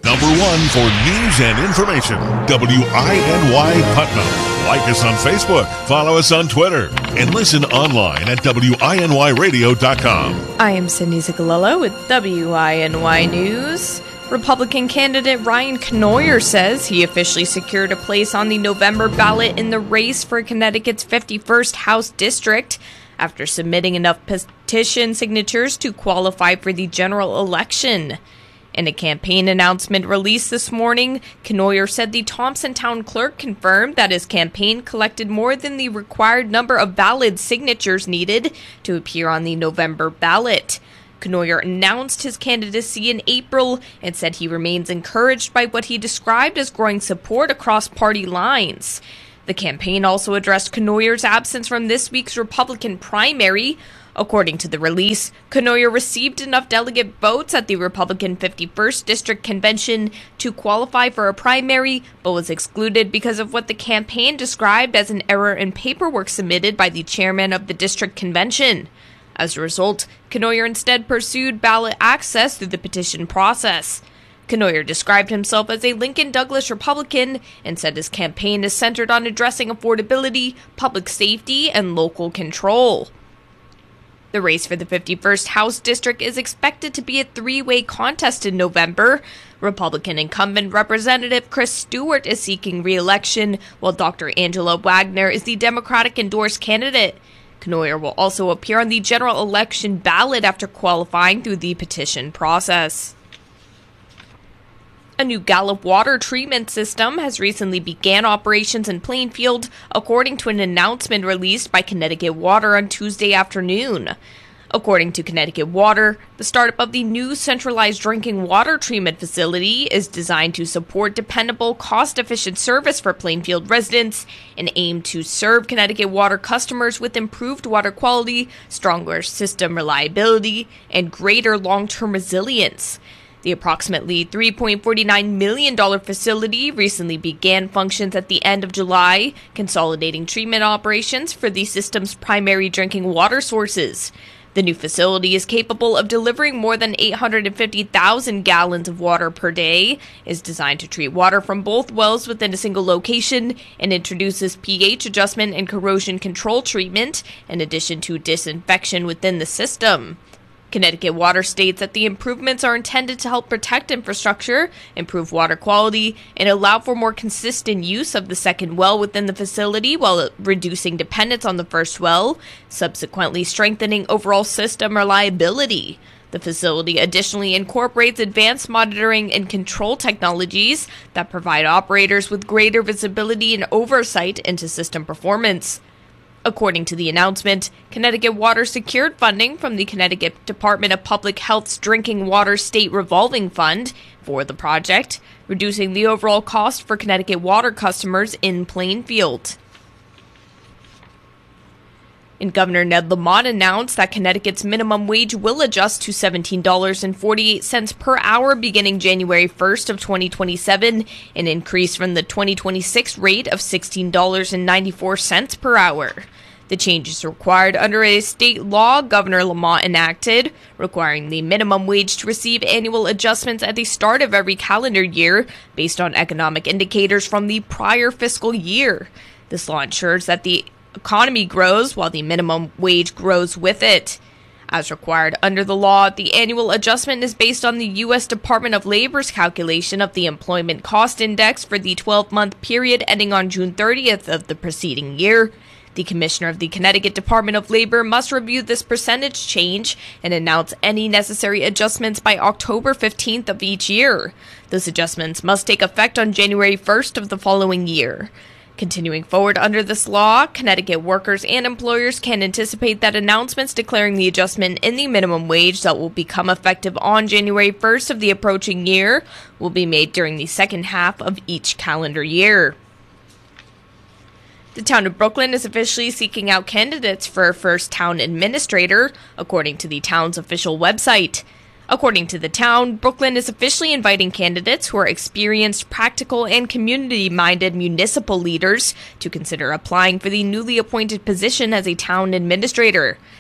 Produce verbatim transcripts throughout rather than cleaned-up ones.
number one for news and information, W I N Y Putnam. Like us on Facebook, follow us on Twitter, and listen online at W I N Y radio dot com. I am Sydney Ziccolello with W I N Y News. Republican candidate Ryan Knoyer says he officially secured a place on the November ballot in the race for Connecticut's fifty-first House District after submitting enough petition signatures to qualify for the general election. In a campaign announcement released this morning, Knoyer said the Thompson Town Clerk confirmed that his campaign collected more than the required number of valid signatures needed to appear on the November ballot. Knoyer announced his candidacy in April and said he remains encouraged by what he described as growing support across party lines. The campaign also addressed Knoyer's absence from this week's Republican primary. According to the release, Knoyer received enough delegate votes at the Republican fifty-first District Convention to qualify for a primary, but was excluded because of what the campaign described as an error in paperwork submitted by the chairman of the District Convention. As a result, Knoyer instead pursued ballot access through the petition process. Knoyer described himself as a Lincoln Douglas Republican and said his campaign is centered on addressing affordability, public safety, and local control. The race for the fifty-first House District is expected to be a three-way contest in November. Republican incumbent Representative Chris Stewart is seeking re-election, while Doctor Angela Wagner is the Democratic-endorsed candidate. Knoyer will also appear on the general election ballot after qualifying through the petition process. A new Gallup water treatment system has recently began operations in Plainfield, according to an announcement released by Connecticut Water on Tuesday afternoon. According to Connecticut Water, the startup of the new centralized drinking water treatment facility is designed to support dependable, cost-efficient service for Plainfield residents and aim to serve Connecticut Water customers with improved water quality, stronger system reliability, and greater long-term resilience. The approximately three point four nine million dollars facility recently began functions at the end of July, consolidating treatment operations for the system's primary drinking water sources. The new facility is capable of delivering more than eight hundred fifty thousand gallons of water per day, is designed to treat water from both wells within a single location, and introduces pH adjustment and corrosion control treatment, in addition to disinfection within the system. Connecticut Water states that the improvements are intended to help protect infrastructure, improve water quality, and allow for more consistent use of the second well within the facility while reducing dependence on the first well, subsequently strengthening overall system reliability. The facility additionally incorporates advanced monitoring and control technologies that provide operators with greater visibility and oversight into system performance. According to the announcement, Connecticut Water secured funding from the Connecticut Department of Public Health's Drinking Water State Revolving Fund for the project, reducing the overall cost for Connecticut Water customers in Plainfield. And Governor Ned Lamont announced that Connecticut's minimum wage will adjust to seventeen dollars and forty-eight cents per hour beginning January first of twenty twenty-seven, an increase from the twenty twenty-six rate of sixteen dollars and ninety-four cents per hour. The change is required under a state law Governor Lamont enacted, requiring the minimum wage to receive annual adjustments at the start of every calendar year based on economic indicators from the prior fiscal year. This law ensures that the economy grows while the minimum wage grows with it. As required under the law, the annual adjustment is based on the U S Department of Labor's calculation of the Employment Cost Index for the twelve-month period ending on June thirtieth of the preceding year. The Commissioner of the Connecticut Department of Labor must review this percentage change and announce any necessary adjustments by October fifteenth of each year. Those adjustments must take effect on January first of the following year. Continuing forward under this law, Connecticut workers and employers can anticipate that announcements declaring the adjustment in the minimum wage that will become effective on January first of the approaching year will be made during the second half of each calendar year. The town of Brooklyn is officially seeking out candidates for a first town administrator, according to the town's official website. According to the town, Brooklyn is officially inviting candidates who are experienced, practical, and community-minded municipal leaders to consider applying for the newly appointed position as a town administrator.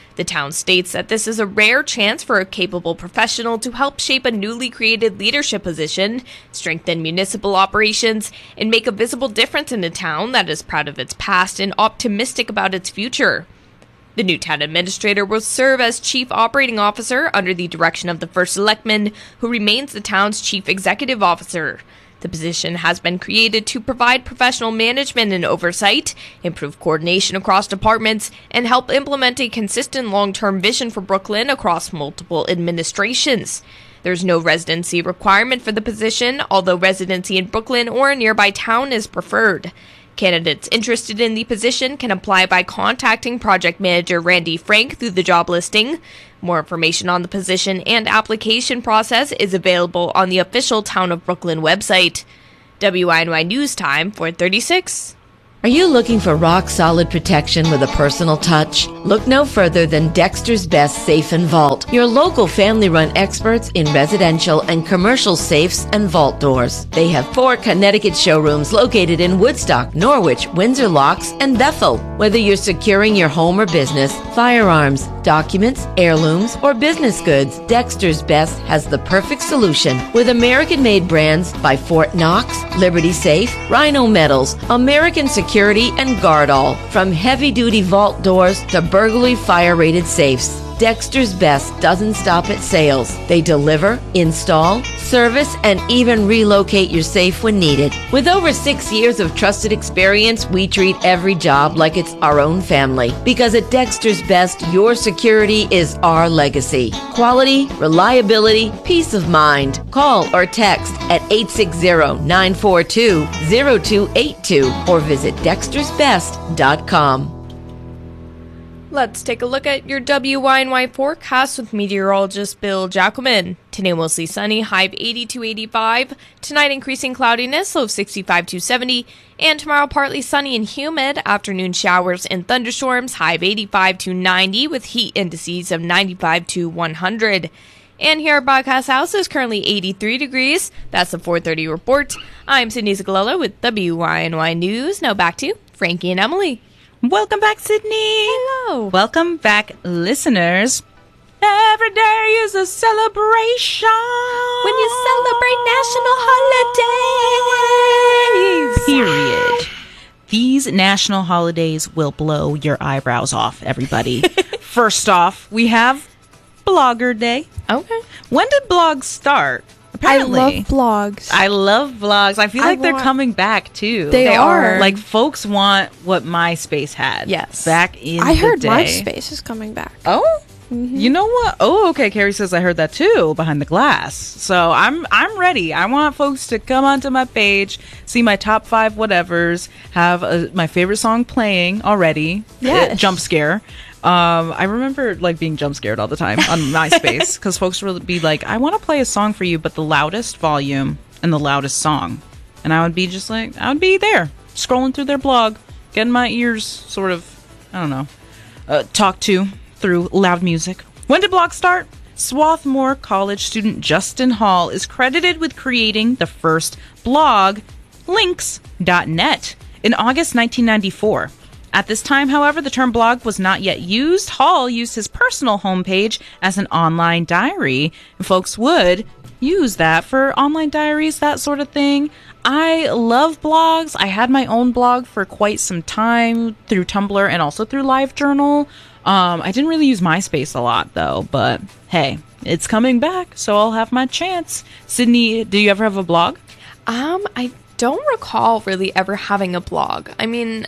The town states that this is a rare chance for a capable professional to help shape a newly created leadership position, strengthen municipal operations, and make a visible difference in a town that is proud of its past and optimistic about its future. The new town administrator will serve as chief operating officer under the direction of the first selectman, who remains the town's chief executive officer. The position has been created to provide professional management and oversight, improve coordination across departments, and help implement a consistent long-term vision for Brooklyn across multiple administrations. There's no residency requirement for the position, although residency in Brooklyn or a nearby town is preferred. Candidates interested in the position can apply by contacting project manager Randy Frank through the job listing. More information on the position and application process is available on the official Town of Brooklyn website. W I N Y News Time, four thirty-six. Are you looking for rock-solid protection with a personal touch? Look no further than Dexter's Best Safe and Vault, your local family-run experts in residential and commercial safes and vault doors. They have four Connecticut showrooms located in Woodstock, Norwich, Windsor Locks, and Bethel. Whether you're securing your home or business, firearms, documents, heirlooms, or business goods, Dexter's Best has the perfect solution with American-made brands by Fort Knox, Liberty Safe, Rhino Metals, American Security, Security, and Guardall. From heavy-duty vault doors to burglary fire-rated safes, Dexter's Best doesn't stop at sales. They deliver, install, service, and even relocate your safe when needed. With over six years of trusted experience, we treat every job like it's our own family. Because at Dexter's Best, your security is our legacy. Quality, reliability, peace of mind. Call or text at eight six zero, nine four two, zero two eight two or visit dexters best dot com. Let's take a look at your W Y N Y forecast with meteorologist Bill Jackelman. Today mostly sunny, high of eighty to eighty-five. Tonight increasing cloudiness, low of sixty-five to seventy. And tomorrow partly sunny and humid. Afternoon showers and thunderstorms, high of eighty-five to ninety with heat indices of ninety-five to one hundred. And here at Broadcast House is currently eighty-three degrees. That's the four thirty report. I'm Sydney Zagalello with W Y N Y News. Now back to Frankie and Emily. Welcome back, Sydney. Hello. Welcome back, listeners. Every day is a celebration. When you celebrate national holidays. Period. These national holidays will blow your eyebrows off, everybody. First off, we have Blogger Day. Okay. When did blogs start? Apparently. I love blogs. I love blogs. I feel I like they're want- coming back, too. They, They are. are. Like, folks want what MySpace had. Yes. Back in I the heard day. MySpace is coming back. Oh? You know what? Oh, okay. Carrie says I heard that too behind the glass. So I'm I'm ready. I want folks to come onto my page, see my top five whatevers, have a, my favorite song playing already. Yes. Uh, jump scare. Um, I remember like being jump scared all the time on MySpace because folks would be like, "I want to play a song for you, but the loudest volume and the loudest song," and I would be just like, I would be there scrolling through their blog, getting my ears sort of, I don't know, uh, talked to through loud music. When did blogs start? Swarthmore College student Justin Hall is credited with creating the first blog, links dot net, in August nineteen ninety-four. At this time, however, the term blog was not yet used. Hall used his personal homepage as an online diary, and folks would use that for online diaries, that sort of thing. I love blogs. I had my own blog for quite some time through Tumblr and also through LiveJournal. Um, I didn't really use MySpace a lot, though, but hey, it's coming back, so I'll have my chance. Sydney, do you ever have a blog? Um, I don't recall really ever having a blog. I mean,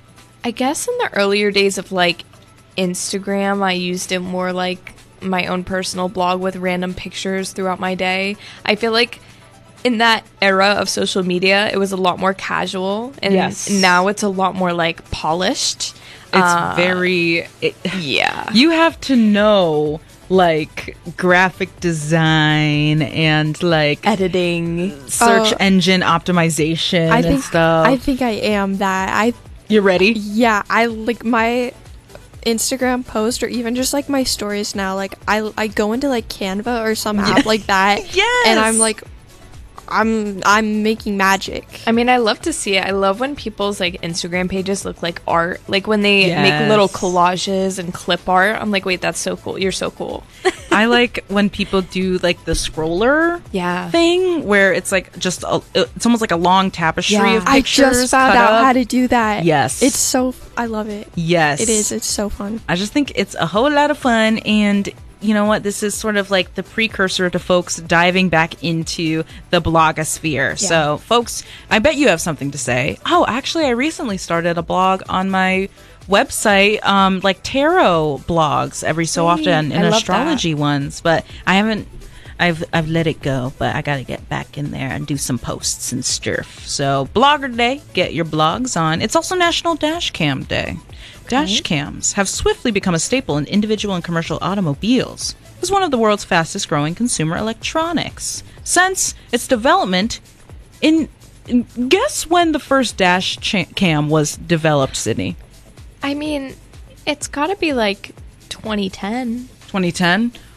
I guess in the earlier days of like Instagram, I used it more like my own personal blog with random pictures throughout my day. I feel like in that era of social media, it was a lot more casual, and Yes. now it's a lot more like polished. It's Uh, very... It, yeah. you have to know, like, graphic design and, like, Editing. search Oh. engine optimization I and think stuff. I think I am that. I You're ready? yeah, I like my Instagram post or even just like my stories now. Like I I go into like Canva or some app like that. Yes. And I'm like I'm I'm making magic. I mean, I love to see it. I love when people's like Instagram pages look like art. Like when they Yes. make little collages and clip art. I'm like, wait, that's so cool. You're so cool. I like when people do like the scroller Yeah. thing where it's like just a, it's almost like a long tapestry Yeah. of I pictures. just found cut out up. how to do that. Yes. It's so I love it. Yes. It is. It's so fun. I just think it's a whole lot of fun, and you know what? This is sort of like the precursor to folks diving back into the blogosphere. So, folks, I bet you have something to say. Oh, actually, I recently started a blog on my website, um, like tarot blogs every so Hey, often, and I love astrology ones, but I haven't. I've I've let it go, but I got to get back in there and do some posts and stuff. So, Blogger Day, get your blogs on. It's also National Dash Cam Day. Dash cams have swiftly become a staple in individual and commercial automobiles. It was one of the world's fastest growing consumer electronics. Since its development in, in guess when the first dash cha- cam was developed, Sydney? I mean, it's got to be like twenty ten. twenty ten?